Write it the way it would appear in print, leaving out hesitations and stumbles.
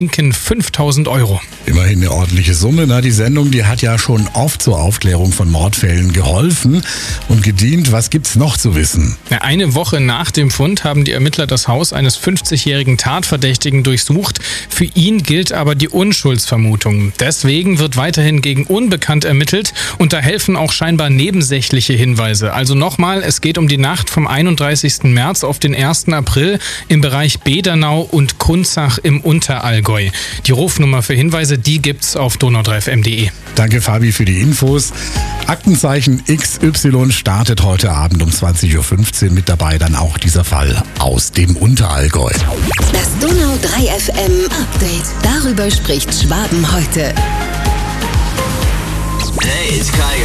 5.000 €. Immerhin eine ordentliche Summe. Na, die Sendung, die hat ja schon oft zur Aufklärung von Mordfällen geholfen und gedient. Was gibt's noch zu wissen? Eine Woche nach dem Fund haben die Ermittler das Haus eines 50-jährigen Tatverdächtigen durchsucht. Für ihn gilt aber die Unschuldsvermutung. Deswegen wird weiterhin gegen Unbekannt ermittelt und da helfen auch scheinbar nebensächliche Hinweise. Also nochmal, es geht um die Nacht vom 31. März auf den 1. April im Bereich Bedernau und Kunzach im Unterallgäu. Die Rufnummer für Hinweise, die gibt's auf donau3fm.de. Danke, Fabi, für die Infos. Aktenzeichen XY startet heute Abend um 20.15 Uhr. Mit dabei dann auch dieser Fall aus dem Unterallgäu. Das Donau3FM Update. Darüber spricht Schwaben heute. Hey, it's Kai.